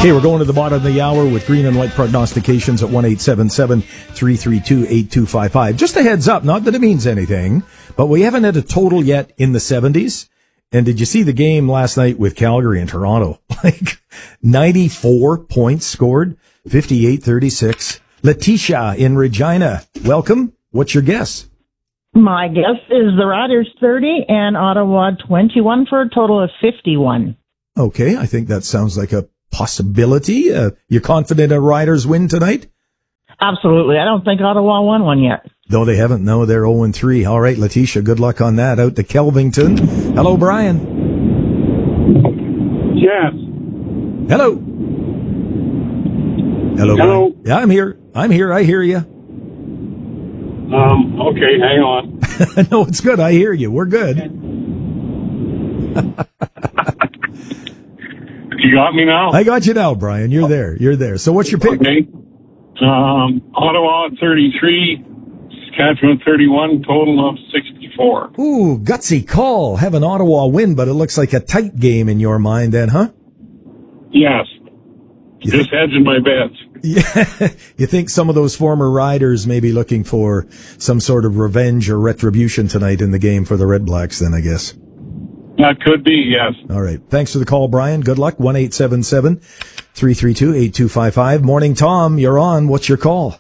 Okay, we're going to the bottom of the hour with green and white prognostications at 1-877-332-8255. Just a heads up, not that it means anything, but we haven't had a total yet in the 70s. And did you see the game last night with Calgary and Toronto? Like 94 points scored, 58-36. Letitia in Regina, welcome. What's your guess? My guess is the Riders 30 and Ottawa 21 for a total of 51. Okay, I think that sounds like a possibility. You're confident a Riders win tonight? Absolutely. I don't think Ottawa won one yet. No, they haven't. No, they're 0-3. All right, Letitia, good luck on that. Out to Kelvington. Hello, Brian. Yes. Hello. Hello. Hello. Brian. Yeah, I'm here. I hear you. Okay, hang on. No, it's good. I hear you. We're good. You got me now? I got you now, Brian. You're there. So what's your pick? Okay. Ottawa 33, Saskatchewan 31, total of 64. Ooh, gutsy call. Have an Ottawa win, but it looks like a tight game in your mind then, huh? Yes. Just hedging my bets. Yeah. You think some of those former Riders may be looking for some sort of revenge or retribution tonight in the game for the Red Blacks then, I guess. That could be, yes. All right. Thanks for the call, Brian. Good luck. 1-877-332-8255. Morning, Tom. You're on. What's your call?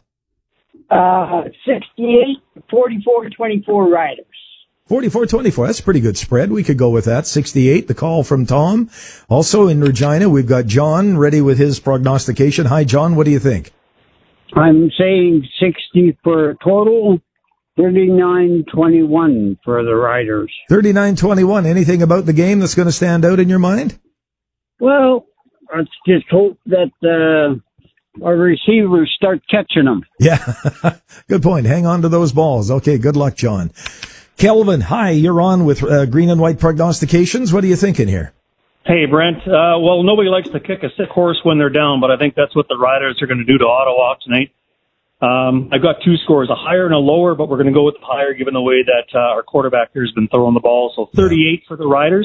68, 44, 24 Riders. 44-24. That's a pretty good spread. We could go with that. 68, the call from Tom. Also in Regina, we've got John ready with his prognostication. Hi, John. What do you think? I'm saying 60 for total, 39-21 for the Riders. 39-21. Anything about the game that's going to stand out in your mind? Well, let's just hope that our receivers start catching them. Yeah. Good point. Hang on to those balls. Okay. Good luck, John. Kelvin, hi. You're on with green and white prognostications. What are you thinking here? Hey, Brent. Well, nobody likes to kick a sick horse when they're down, but I think that's what the Riders are going to do to Ottawa tonight. I've got two scores, a higher and a lower, but we're going to go with the higher given the way that our quarterback here has been throwing the ball. So 38 for the Riders,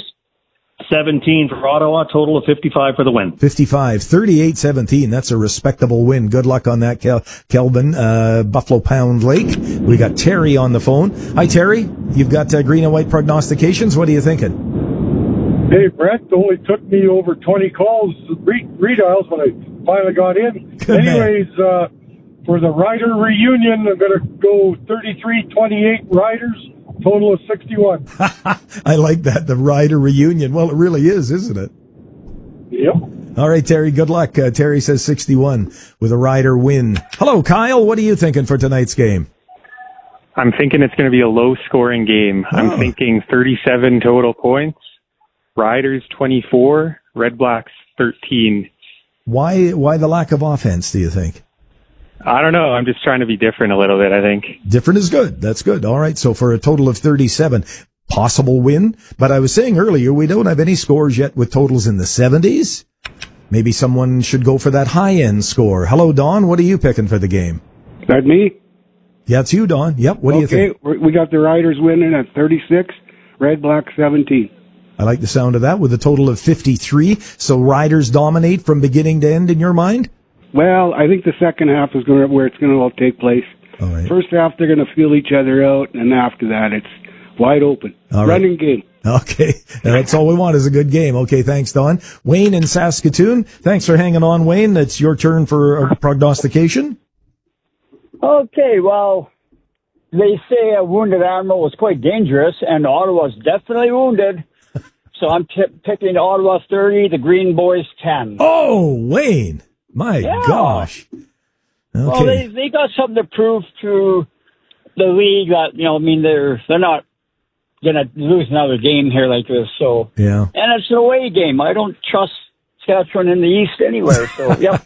17 for Ottawa, total of 55 for the win. 55, 38-17. That's a respectable win. Good luck on that, Kelvin. Buffalo Pound Lake. We got Terry on the phone. Hi, Terry. You've got green and white prognostications. What are you thinking? Hey, Brett, only took me over 20 calls, redials when I finally got in. Good Anyways, for the Rider reunion, I'm going to go 33-28 Riders, total of 61. I like that, the Rider reunion. Well, it really is, isn't it? Yep. All right, Terry, good luck. Terry says 61 with a Rider win. Hello, Kyle. What are you thinking for tonight's game? I'm thinking it's going to be a low-scoring game. Oh. I'm thinking 37 total points, Riders 24, Red Blacks 13. Why the lack of offense, do you think? I don't know. I'm just trying to be different a little bit, I think. Different is good. That's good. All right. So for a total of 37, possible win. But I was saying earlier, we don't have any scores yet with totals in the 70s. Maybe someone should go for that high-end score. Hello, Don. What are you picking for the game? That me? Yeah, it's you, Don. Yep. What do you think? Okay, we got the Riders winning at 36, Red Black 17. I like the sound of that with a total of 53. So Riders dominate from beginning to end in your mind? Well, I think the second half is where it's going to all take place. All right. First half, they're going to feel each other out, and after that, it's wide open. All right. Running game. Okay. That's all we want is a good game. Okay. Thanks, Don. Wayne in Saskatoon. Thanks for hanging on, Wayne. It's your turn for a prognostication. Okay, well, they say a wounded animal is quite dangerous, and Ottawa's definitely wounded. So I'm picking Ottawa 30, the Green Boys 10. Oh, Wayne. My gosh. Okay. Well, they got something to prove to the league that, they're not going to lose another game here like this. So, yeah. And it's an away game. I don't trust Saskatchewan in the East anywhere. So, yep.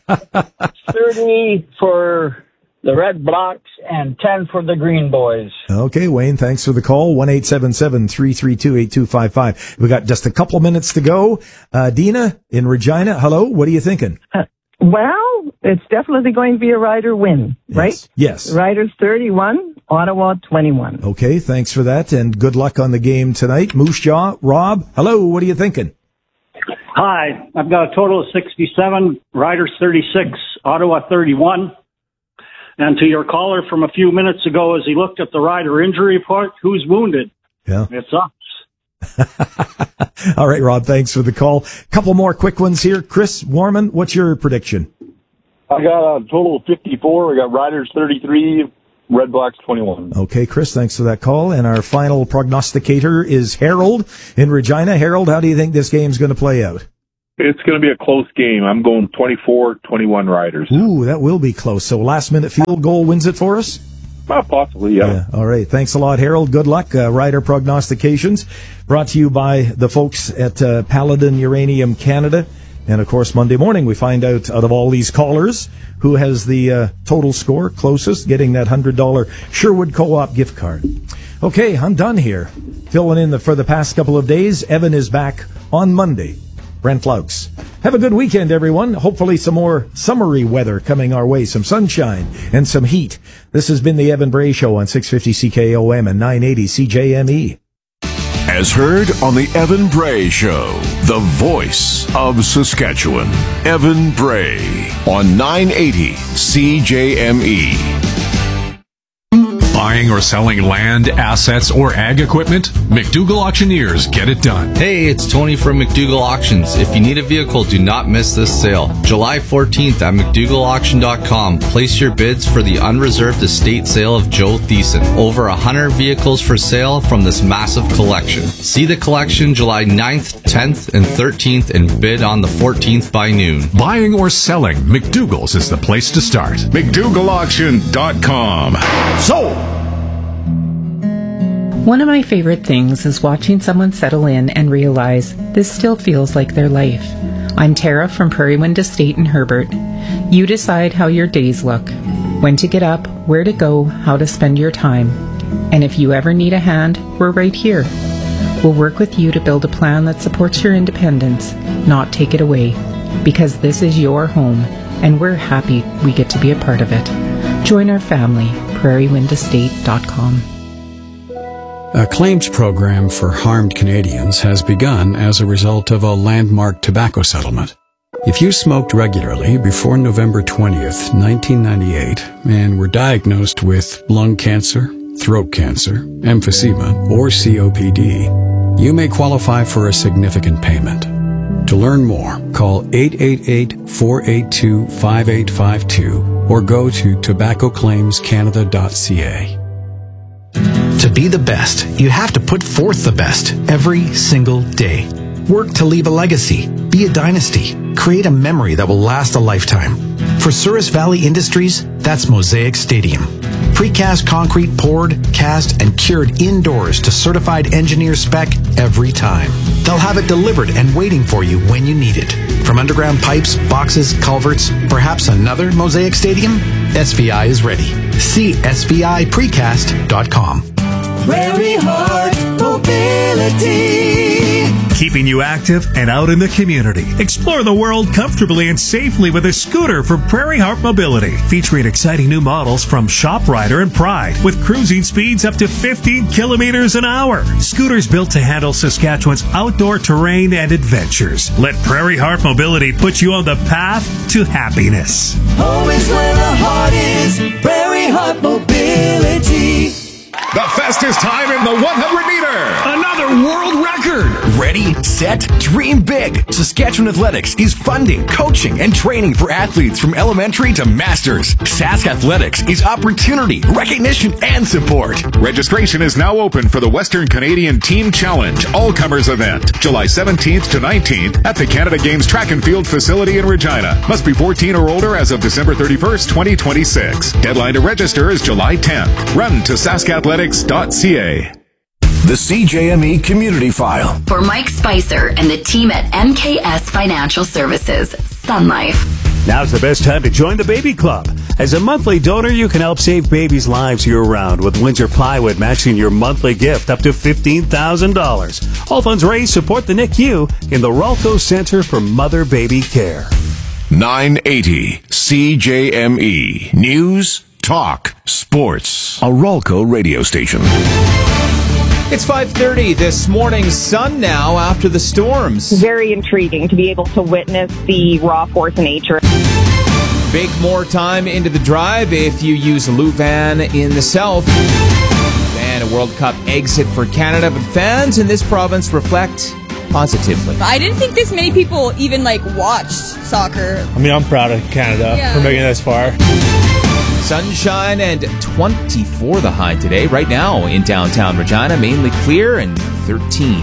30 for the Red Blacks and 10 for the Green Boys. Okay, Wayne, thanks for the call. 1-877-332-8255. We got just a couple minutes to go. Dina in Regina, hello. What are you thinking? Well, it's definitely going to be a Rider win, right? Yes. Riders 31, Ottawa 21. Okay, thanks for that, and good luck on the game tonight. Moose Jaw, Rob, hello. What are you thinking? Hi, I've got a total of 67, Riders 36, Ottawa 31. And to your caller from a few minutes ago, as he looked at the Rider injury report, who's wounded? Yeah. It's us. All right, Rob, thanks for the call. Couple more quick ones here. Chris Warman, what's your prediction? I got a total of 54. I got Riders 33, Red Blacks 21. Okay, Chris, thanks for that call. And our final prognosticator is Harold in Regina. Harold, how do you think this game's going to play out? It's going to be a close game. I'm going 24-21 Riders. Ooh, that will be close. So last-minute field goal wins it for us? Possibly, yeah. All right. Thanks a lot, Harold. Good luck. Rider prognostications brought to you by the folks at Paladin Uranium Canada. And, of course, Monday morning we find out of all these callers who has the total score closest, getting that $100 Sherwood Co-op gift card. Okay, I'm done here. Filling in for the past couple of days. Evan is back on Monday. Brent Laux. Have a good weekend, everyone. Hopefully some more summery weather coming our way, some sunshine and some heat. This has been the Evan Bray Show on 650 CKOM and 980 CJME. As heard on the Evan Bray Show, the voice of Saskatchewan, Evan Bray on 980 CJME. Buying or selling land, assets, or ag equipment? McDougall Auctioneers get it done. Hey, it's Tony from McDougall Auctions. If you need a vehicle, do not miss this sale. July 14th at McDougallAuction.com. Place your bids for the unreserved estate sale of Joe Thiessen. Over 100 vehicles for sale from this massive collection. See the collection July 9th, 10th, and 13th and bid on the 14th by noon. Buying or selling, McDougall's is the place to start. McDougallAuction.com. So, one of my favorite things is watching someone settle in and realize this still feels like their life. I'm Tara from Prairie Wind Estate in Herbert. You decide how your days look, when to get up, where to go, how to spend your time. And if you ever need a hand, we're right here. We'll work with you to build a plan that supports your independence, not take it away. Because this is your home, and we're happy we get to be a part of it. Join our family, prairiewindestate.com. A claims program for harmed Canadians has begun as a result of a landmark tobacco settlement. If you smoked regularly before November 20th, 1998, and were diagnosed with lung cancer, throat cancer, emphysema, or COPD, you may qualify for a significant payment. To learn more, call 888-482-5852 or go to tobaccoclaimscanada.ca. To be the best, you have to put forth the best every single day. Work to leave a legacy, be a dynasty, create a memory that will last a lifetime. For Souris Valley Industries, that's Mosaic Stadium. Precast concrete poured, cast, and cured indoors to certified engineer spec every time. They'll have it delivered and waiting for you when you need it. From underground pipes, boxes, culverts, perhaps another Mosaic Stadium? SVI is ready. See sviprecast.com. Prairie Heart Mobility. Keeping you active and out in the community. Explore the world comfortably and safely with a scooter from Prairie Heart Mobility. Featuring exciting new models from ShopRider and Pride with cruising speeds up to 15 kilometers an hour. Scooters built to handle Saskatchewan's outdoor terrain and adventures. Let Prairie Heart Mobility put you on the path to happiness. Home is where the heart is. Prairie Heart Mobility. The fastest time in the 100-meter. Another world record. Ready, set, dream big. Saskatchewan Athletics is funding, coaching, and training for athletes from elementary to masters. Sask Athletics is opportunity, recognition, and support. Registration is now open for the Western Canadian Team Challenge All-Comers event, July 17th to 19th at the Canada Games Track and Field facility in Regina. Must be 14 or older as of December 31st, 2026. Deadline to register is July 10th. Run to saskathletics.ca. The CJME Community File. For Mike Spicer and the team at MKS Financial Services, Sun Life. Now's the best time to join the Baby Club. As a monthly donor, you can help save babies' lives year-round with Windsor Plywood matching your monthly gift up to $15,000. All funds raised support the NICU in the Ralco Center for Mother-Baby Care. 980 CJME. News, talk, sports. A Ralco radio station. It's 5:30 this morning. Sun now after the storms. Very intriguing to be able to witness the raw force of nature. Bake more time into the drive if you use Louvain in the south. And a World Cup exit for Canada, but fans in this province reflect positively. I didn't think this many people even watched soccer. I mean, I'm proud of Canada for making it this far. Sunshine and 24 the high today. Right now in downtown Regina, mainly clear and 13.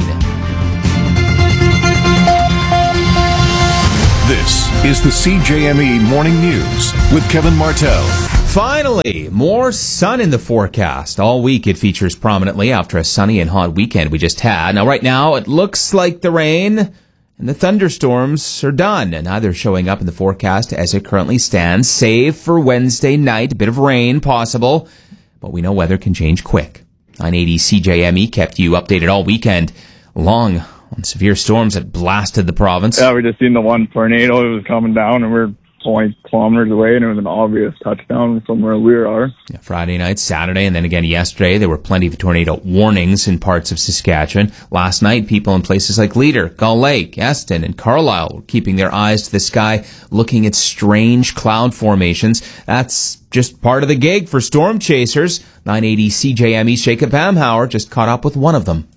This is the CJME Morning News with Kevin Martell. Finally, more sun in the forecast. All week it features prominently after a sunny and hot weekend we just had. Now, right now, it looks like the rain and the thunderstorms are done, and neither showing up in the forecast as it currently stands, save for Wednesday night. A bit of rain possible, but we know weather can change quick. 980 CJME kept you updated all weekend long on severe storms that blasted the province. Yeah, we just seen the one tornado. It was coming down, and we're 20 kilometers away, and it was an obvious touchdown from where we are. Yeah, Friday night, Saturday, and then again yesterday, there were plenty of tornado warnings in parts of Saskatchewan. Last night, people in places like Leader, Gull Lake, Eston, and Carlisle were keeping their eyes to the sky, looking at strange cloud formations. That's just part of the gig for storm chasers. 980 CJME's Jacob Bamhauer just caught up with one of them.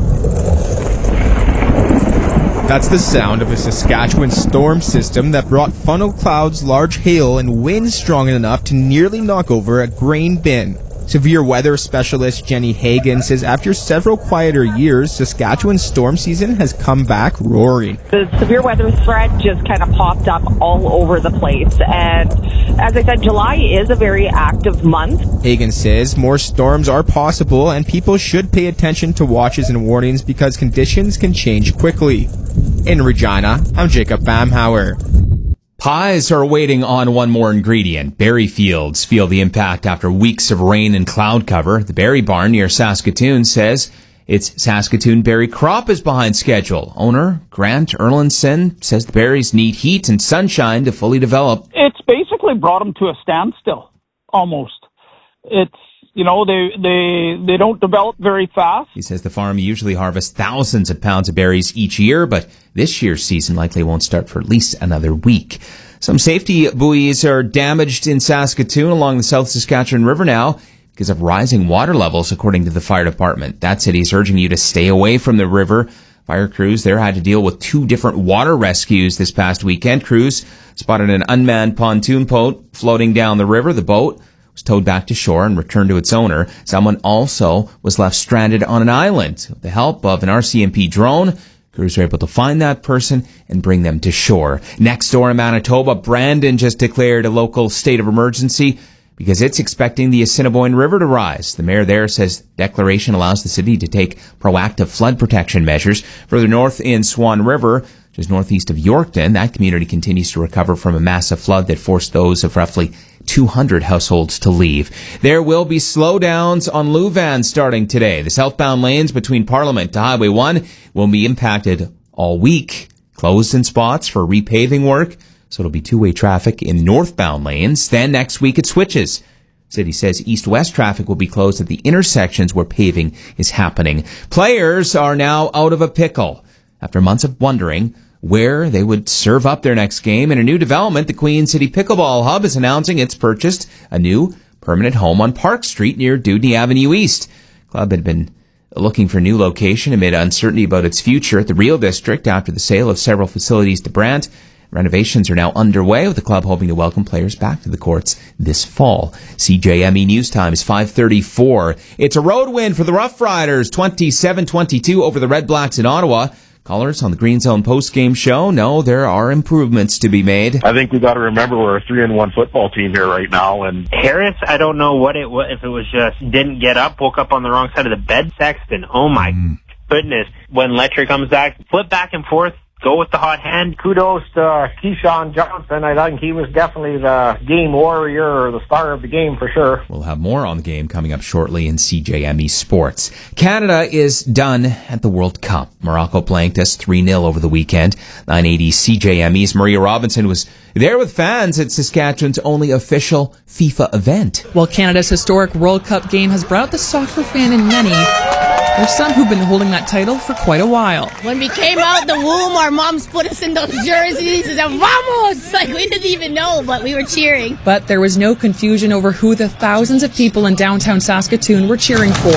That's the sound of a Saskatchewan storm system that brought funnel clouds, large hail, and winds strong enough to nearly knock over a grain bin. Severe weather specialist Jenny Hagan says after several quieter years, Saskatchewan's storm season has come back roaring. The severe weather threat just kind of popped up all over the place. And as I said, July is a very active month. Hagan says more storms are possible and people should pay attention to watches and warnings because conditions can change quickly. In Regina, I'm Jacob Bamhauer. Pies are waiting on one more ingredient. Berry fields feel the impact after weeks of rain and cloud cover. The Berry Barn near Saskatoon says its Saskatoon berry crop is behind schedule. Owner Grant Erlinson says the berries need heat and sunshine to fully develop. It's basically brought them to a standstill, almost. It's, they don't develop very fast. He says the farm usually harvests thousands of pounds of berries each year, but this year's season likely won't start for at least another week. Some safety buoys are damaged in Saskatoon along the South Saskatchewan River now because of rising water levels, according to the fire department. That city is urging you to stay away from the river. Fire crews there had to deal with 2 different water rescues this past weekend. Crews spotted an unmanned pontoon boat floating down the river. The boat was towed back to shore and returned to its owner. Someone also was left stranded on an island. With the help of an RCMP drone, crews were able to find that person and bring them to shore. Next door in Manitoba, Brandon just declared a local state of emergency because it's expecting the Assiniboine River to rise. The mayor there says declaration allows the city to take proactive flood protection measures. Further north in Swan River, just northeast of Yorkton, that community continues to recover from a massive flood that forced those of roughly 200 households to leave. There will be slowdowns on Louvain starting today. The southbound lanes between Parliament to Highway 1 will be impacted all week. Closed in spots for repaving work, so it'll be two-way traffic in northbound lanes. Then next week it switches. City says east-west traffic will be closed at the intersections where paving is happening. Players are now out of a pickle after months of wondering where they would serve up their next game. In a new development, the Queen City Pickleball Hub is announcing it's purchased a new permanent home on Park Street near Dewdney Avenue East. Club had been looking for a new location amid uncertainty about its future at the Real District after the sale of several facilities to Brandt. Renovations are now underway, with the club hoping to welcome players back to the courts this fall. CJME News Time is 5:34. It's a road win for the Rough Riders, 27-22 over the Red Blacks in Ottawa. Callers on the Green Zone postgame show know there are improvements to be made. I think we got to remember we're a 3-1 football team here right now. And Harris, I don't know what it was, if it was just didn't get up, woke up on the wrong side of the bed. Sexton, oh my goodness. When Letcher comes back, flip back and forth, go with the hot hand. Kudos to Keyshawn Johnson. I think he was definitely the game warrior or the star of the game for sure. We'll have more on the game coming up shortly in CJME Sports. Canada is done at the World Cup. Morocco blanked us 3-0 over the weekend. 980 CJME's Maria Robinson was there with fans at Saskatchewan's only official FIFA event. Well, Canada's historic World Cup game has brought out the soccer fan in many. There's some who've been holding that title for quite a while. When we came out the womb, our moms put us in those jerseys and said, vamos! Like, we didn't even know, but we were cheering. But there was no confusion over who the thousands of people in downtown Saskatoon were cheering for.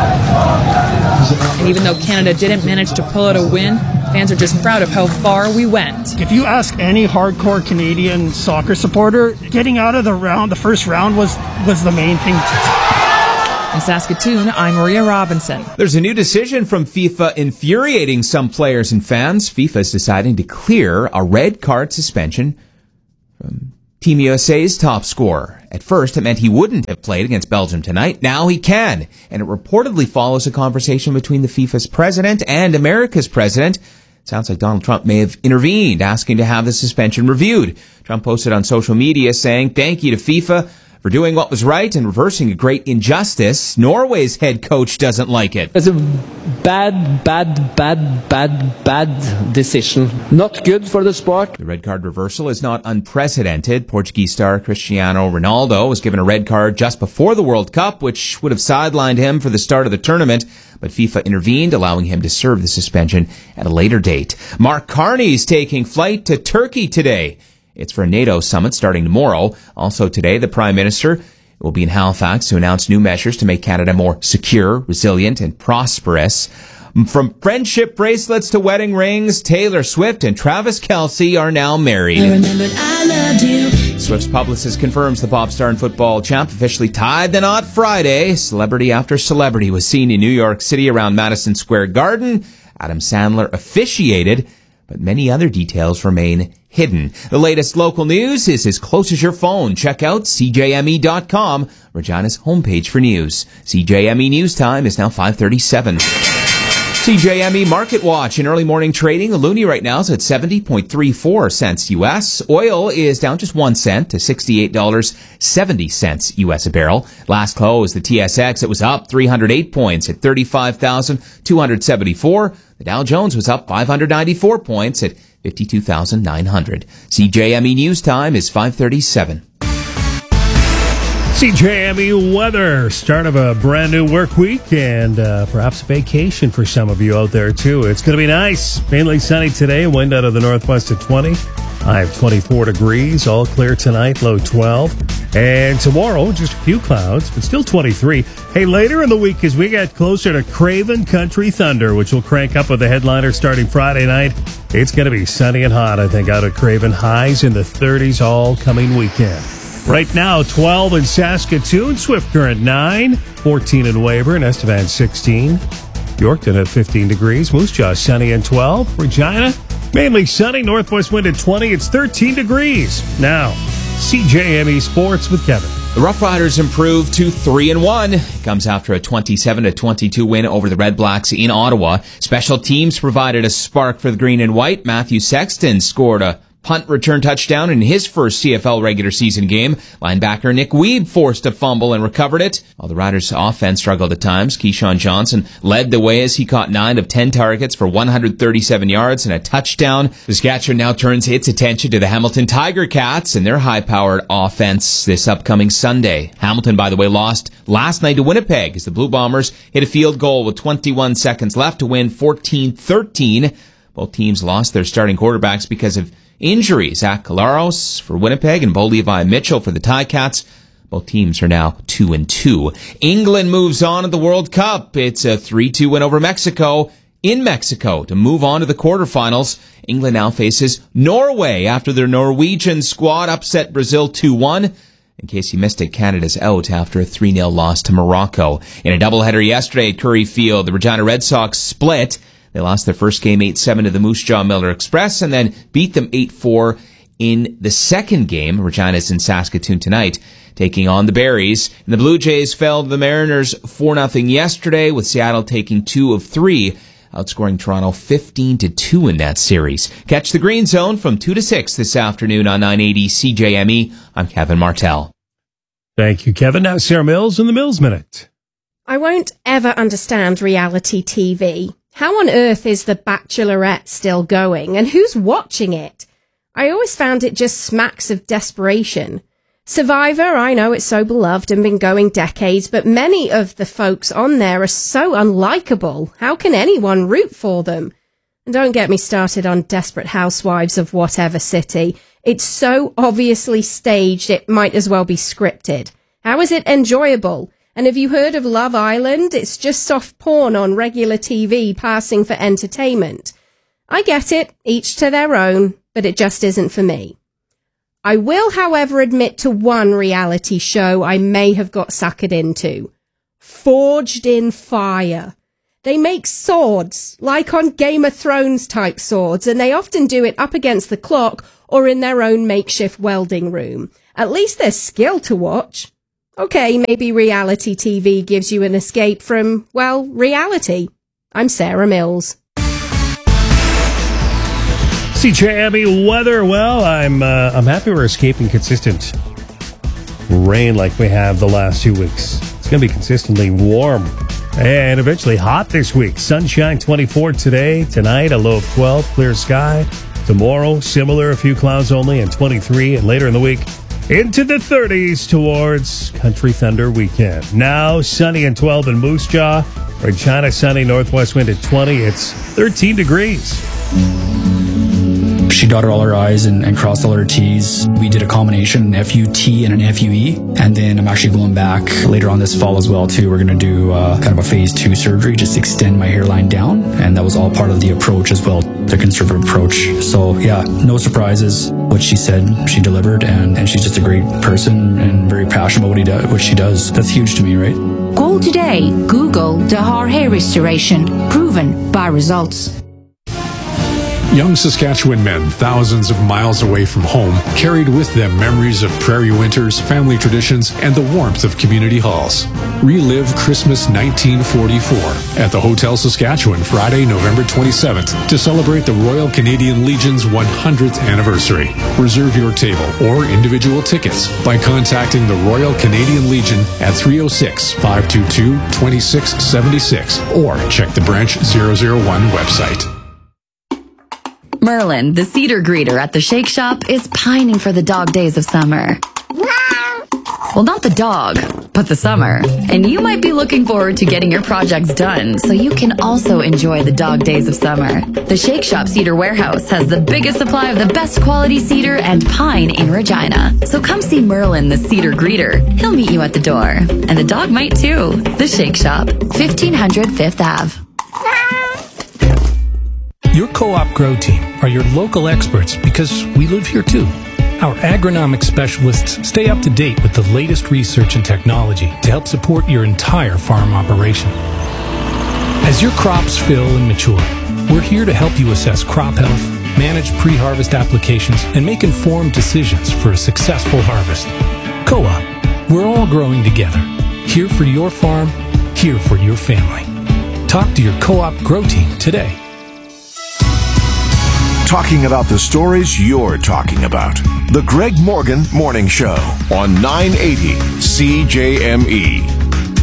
And even though Canada didn't manage to pull out a win, fans are just proud of how far we went. If you ask any hardcore Canadian soccer supporter, getting out of the first round was the main thing. In Saskatoon, I'm Maria Robinson. There's a new decision from FIFA infuriating some players and fans. FIFA is deciding to clear a red card suspension from Team USA's top scorer. At first, it meant he wouldn't have played against Belgium tonight. Now he can. And it reportedly follows a conversation between the FIFA's president and America's president. It sounds like Donald Trump may have intervened, asking to have the suspension reviewed. Trump posted on social media saying, "Thank you to FIFA for doing what was right and reversing a great injustice. Norway's head coach doesn't like it. It's a bad decision. Not good for the sport." The red card reversal is not unprecedented. Portuguese star Cristiano Ronaldo was given a red card just before the World Cup, which would have sidelined him for the start of the tournament. But FIFA intervened, allowing him to serve the suspension at a later date. Mark Carney's taking flight to Turkey today. It's for a NATO summit starting tomorrow. Also today, the Prime Minister will be in Halifax to announce new measures to make Canada more secure, resilient, and prosperous. From friendship bracelets to wedding rings, Taylor Swift and Travis Kelce are now married. I remembered I loved you. Swift's publicist confirms the pop star and football champ officially tied the knot Friday. Celebrity after celebrity was seen in New York City around Madison Square Garden. Adam Sandler officiated, but many other details remain hidden. The latest local news is as close as your phone. Check out CJME.com, Regina's homepage for news. CJME News Time is now 5:37. CJME Market Watch in early morning trading. The loonie right now is at 70.34 cents U.S. Oil is down just 1 cent to $68.70 U.S. a barrel. Last close, the TSX, it was up 308 points at 35,274. The Dow Jones was up 594 points at 52,900. CJME News Time is 5:37. CJME weather, start of a brand new work week and perhaps a vacation for some of you out there too. It's going to be nice, mainly sunny today, wind out of the northwest at 20. High of 24 degrees, all clear tonight, low 12. And tomorrow, just a few clouds, but still 23. Hey, later in the week as we get closer to Craven Country Thunder, which will crank up with the headliner starting Friday night, it's going to be sunny and hot, I think, out at Craven. Highs in the 30s all coming weekend. Right now, 12 in Saskatoon, Swift Current 9, 14 in Weyburn, Estevan 16, Yorkton at 15 degrees, Moose Jaw sunny and 12, Regina mainly sunny, northwest wind at 20, it's 13 degrees. Now, CJME Sports with Kevin. The Rough Riders improved to 3-1. It comes after a 27-22 win over the Red Blacks in Ottawa. Special teams provided a spark for the green and white. Matthew Sexton scored a punt return touchdown in his first CFL regular season game. Linebacker Nick Weeb forced a fumble and recovered it. While the Riders' offense struggled at times, Keyshawn Johnson led the way as he caught 9 of 10 targets for 137 yards and a touchdown. Saskatchewan now turns its attention to the Hamilton Tiger Cats and their high-powered offense this upcoming Sunday. Hamilton, by the way, lost last night to Winnipeg as the Blue Bombers hit a field goal with 21 seconds left to win 14-13. Both teams lost their starting quarterbacks because of injuries. Zach Collaros for Winnipeg and Bo Levi Mitchell for the Ticats. Both teams are now 2-2. England moves on at the World Cup. It's a 3-2 win over Mexico in Mexico to move on to the quarterfinals. England now faces Norway after their Norwegian squad upset Brazil 2-1. In case you missed it, Canada's out after a 3-0 loss to Morocco. In a doubleheader yesterday at Curry Field, the Regina Red Sox split. They lost their first game 8-7 to the Moose Jaw Miller Express and then beat them 8-4 in the second game. Regina's in Saskatoon tonight, taking on the Berries. And the Blue Jays fell to the Mariners 4-0 yesterday, with Seattle taking 2 of 3, outscoring Toronto 15-2 in that series. Catch the Green Zone from 2 to 6 this afternoon on 980 CJME. I'm Kevin Martell. Thank you, Kevin. Now Sarah Mills in the Mills Minute. I won't ever understand reality TV. How on earth is The Bachelorette still going, and who's watching it? I always found it just smacks of desperation. Survivor, I know it's so beloved and been going decades, but many of the folks on there are so unlikable. How can anyone root for them? And don't get me started on Desperate Housewives of whatever city. It's so obviously staged, it might as well be scripted. How is it enjoyable? And have you heard of Love Island? It's just soft porn on regular TV passing for entertainment. I get it, each to their own, but it just isn't for me. I will, however, admit to one reality show I may have got suckered into. Forged in Fire. They make swords, like on Game of Thrones type swords, and they often do it up against the clock or in their own makeshift welding room. At least there's skill to watch. Okay, maybe reality TV gives you an escape from, well, reality. I'm Sarah Mills. CJME weather. Well, I'm happy we're escaping consistent rain like we have the last 2 weeks. It's going to be consistently warm and eventually hot this week. Sunshine 24 today, tonight a low of 12, clear sky. Tomorrow, similar, a few clouds only, and 23, and later in the week into the 30s towards Country Thunder weekend. Now sunny and 12 in Moose Jaw. Regina sunny, northwest wind at 20. It's 13 degrees. She dotted all her I's and crossed all her T's. We did a combination, an FUT and an FUE. And then I'm actually going back later on this fall as well, too. We're going to do kind of a phase 2 surgery, just extend my hairline down. And that was all part of the approach as well, the conservative approach. So, yeah, no surprises. What she said, she delivered. And she's just a great person and very passionate about what she does. That's huge to me, right? Call today. Google Dahar Hair Restoration. Proven by results. Young Saskatchewan men, thousands of miles away from home, carried with them memories of prairie winters, family traditions, and the warmth of community halls. Relive Christmas 1944 at the Hotel Saskatchewan Friday, November 27th to celebrate the Royal Canadian Legion's 100th anniversary. Reserve your table or individual tickets by contacting the Royal Canadian Legion at 306-522-2676 or check the Branch 001 website. Merlin, the cedar greeter at the Shake Shop, is pining for the dog days of summer. Well, not the dog, but the summer. And you might be looking forward to getting your projects done so you can also enjoy the dog days of summer. The Shake Shop Cedar Warehouse has the biggest supply of the best quality cedar and pine in Regina. So come see Merlin, the cedar greeter. He'll meet you at the door. And the dog might too. The Shake Shop, 1500 Fifth Ave. Your Co-op Grow Team are your local experts because we live here too. Our agronomic specialists stay up to date with the latest research and technology to help support your entire farm operation. As your crops fill and mature, we're here to help you assess crop health, manage pre-harvest applications, and make informed decisions for a successful harvest. Co-op, we're all growing together. Here for your farm, here for your family. Talk to your Co-op Grow Team today. Talking about the stories you're talking about. The Greg Morgan Morning Show on 980 CJME.